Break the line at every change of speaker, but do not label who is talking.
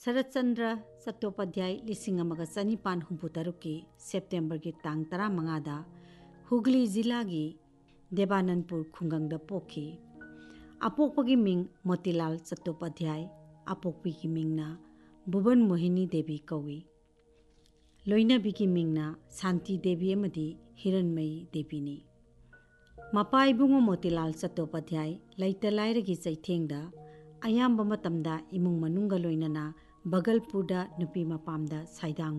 शरतचंद्र चट्टोपाध्याय 1946 की सेप्टेम्बर की तांग 15 हुगली जिला की देवानंदपुर खुंगंग पोखी। अपोकपगी मिंग मोतीलाल चट्टोपाध्याय, अपोकपी की मिंगना भुवन मोहिनी देवी कौई। लोइनबी की मिंगना शांति देवी अमदी हिरणमयी देवीनी। मपा इबुंगो मोतीलाल चट्टोपाध्याय लैत लाइरगी चैथेंगदा अयाम्ब मतमदा इमुंग मनुंगा लोइनना बगलपुरदा नुपी मपामदा साइदांग